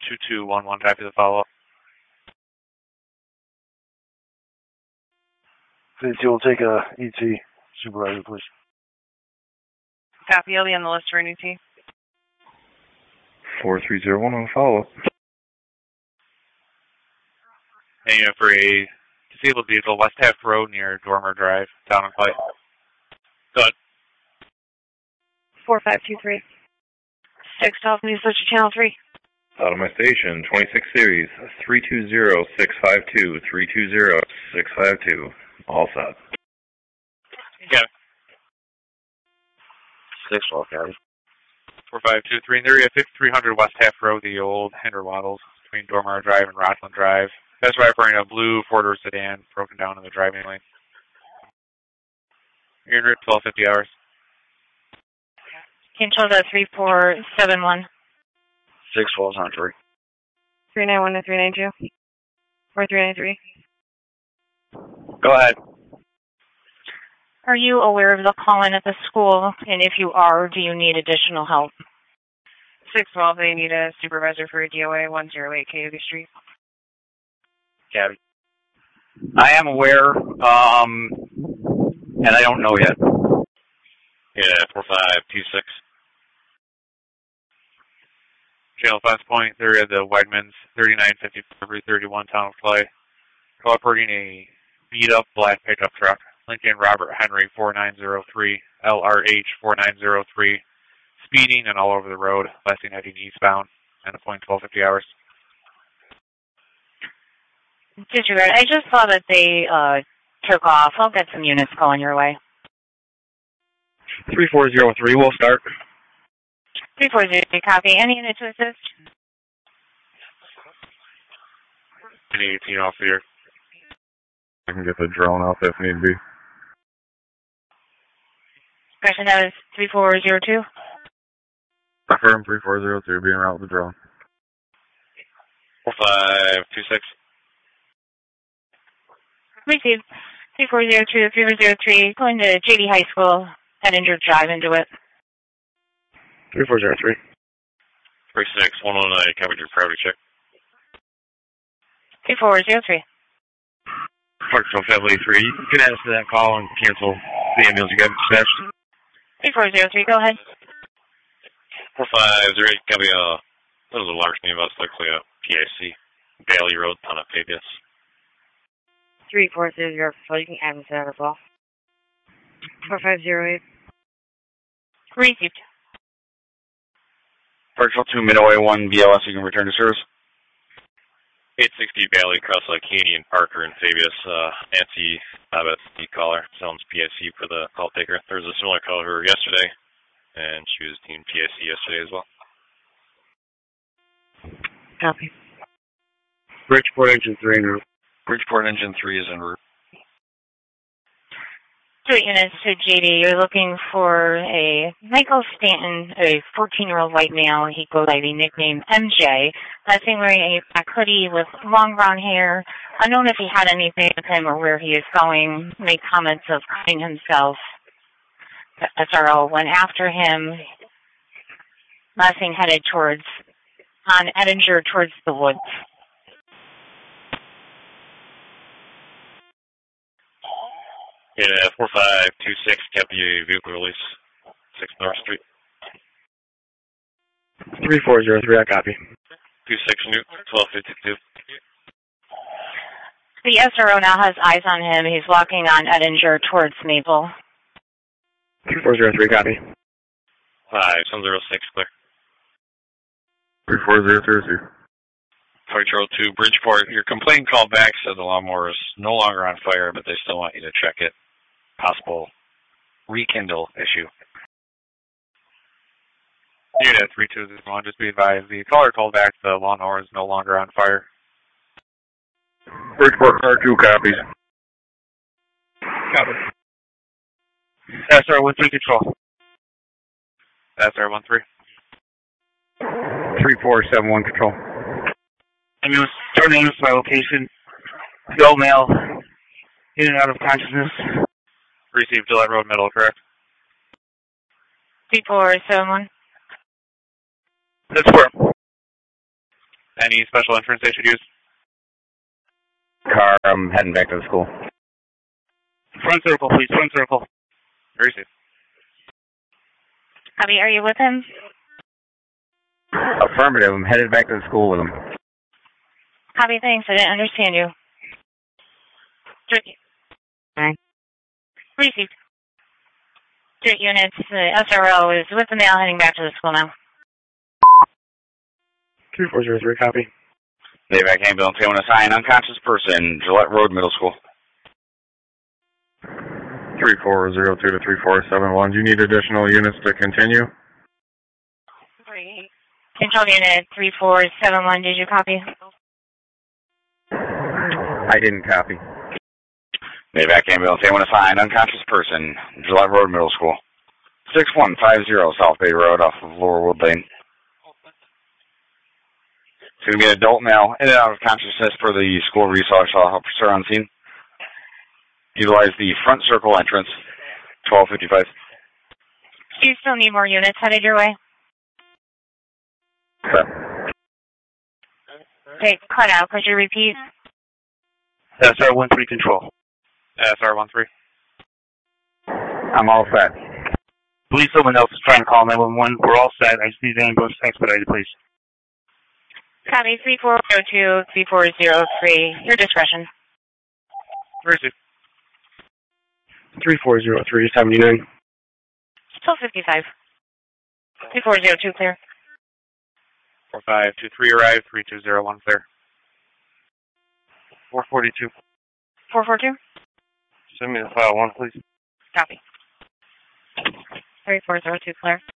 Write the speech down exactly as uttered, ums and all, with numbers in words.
two two one one, copy the follow-up. fifty will take a E T. Supervisor, please. Copy, I'll be on the list for an E T. four three zero one on follow-up. And you know, for a disabled vehicle, West Half Road near Dormer Drive, down in Clay. Go ahead. four five two three. six Golf News, search channel three. Out of my station, twenty-six series, three two zero six five two, three two zero six five two. All set. Yeah. six twelve, County. four five two three, in the area of fifty-three hundred West Half Road, the old Hinder Waddles, between Dormer Drive and Rockland Drive. That's why I'm bringing a blue four-door sedan broken down in the driving lane. You're in route twelve fifty hours. Control to three four seven one. six twelve on three. three nine one to three nine two. Or three nine three. Go ahead. Are you aware of the call-in at the school? And if you are, do you need additional help? six twelve, they need a supervisor for a D O A one oh eight Cayuga Street. Cabby. I am aware, um, and I don't know yet. Yeah, four five two six. Channel five Point, area of the Wegmans, thirty-nine fifty-four thirty-one, Town of Clay. Cooperating a beat-up black pickup truck. Lincoln Robert Henry four nine zero three, L R H four nine zero three. Speeding and all over the road, lasting heading eastbound, and a point twelve fifty hours. Disregard. I just saw that they uh, took off. I'll get some units calling your way. three four zero three, we'll start. three four zero three, copy. Any unit to assist? Any eighteen off here. I can get the drone out if need be. Question, that was three four zero two. Confirm three four zero two, being route with the drone. four five two six. Received. three four zero two, three four zero three, going to J D High School, head injured drive into it. three four zero three. three six one one nine, covered your priority check. three four zero three. Parksville Family three, you can answer that call and cancel the ambulance you got dispatched. three four zero three, go ahead. four five zero eight, can be a little large name, about likely a P I C. Bailey Road, Town of Fabius. three four zero zero, so you can add this out as well. four five zero eight. Received. Parksville two, Midway one, B L S, you can return to service. eight sixty Bailey, across like Caney and Parker and Fabius. Uh, Nancy Abbott, the caller, sounds P I C for the call taker. There was a similar caller yesterday, and she was deemed P I C yesterday as well. Copy. Bridgeport Engine three en route. Bridgeport Engine three is en route. Two units to J D. You're looking for a Michael Stanton, a fourteen-year-old white male. He goes by the nickname M J. Last thing wearing a black hoodie with long brown hair. Unknown if he had anything with him or where he is going. Made comments of cutting himself. S R O went after him. Last thing headed towards, on Edinger towards the woods. Yeah, four five two six, copy vehicle release, six North Street. three four zero three, I copy. two six Newt, twelve fifty-two. The S R O now has eyes on him. He's walking on Edinger towards Maple. three four zero three, copy. five seven zero six, clear. three four zero two. Control to Bridgeport. Your complaint call back said the lawnmower is no longer on fire, but they still want you to check it. Possible rekindle issue. Unit three two zero one, just be advised. The caller called back the lawnmower is no longer on fire. Bridgeport car two copies. Copy. S R one three control. S R one three. three four seven one control. Ambulance turning to my location. The old male in and out of consciousness. Received Gillette Road Middle, correct? three four seven one. That's where. Any special entrance they should use? Car, I'm heading back to the school. Front circle, please. Front circle. Very safe. Copy, are you with him? Affirmative, I'm headed back to the school with him. Copy, thanks. I didn't understand you. District. Received. District units, the S R O is with the male heading back to the school now. three four zero three, copy. Navac ambulance, anyone assign unconscious person, Gillette Road Middle School. three four zero two to three four seven one. Do you need additional units to continue? Three. Control unit three four seven one, did you copy? I didn't copy. Navac ambulance, anyone assign unconscious person, Gillette Road Middle School. six one five zero South Bay Road off of Lower Wood Lane. It's going to be an adult male in and out of consciousness per the school resource officer on scene. Utilize the front circle entrance, twelve fifty-five. Do you still need more units headed your way? Sir. Okay, cut out. Could you repeat? S R one three control. S R one three. I'm all set. Believe someone else is trying to call nine one one. We're all set. I just need the ambulance expedited, please. Copy three four zero two, three four zero three. Your discretion. Very safe. three four zero three, seventy-nine. twelve fifty-five. three four zero two clear. four five two three arrive, three two zero one clear. four forty-two. four four two. Send me the file one, please. Copy. three four zero two clear.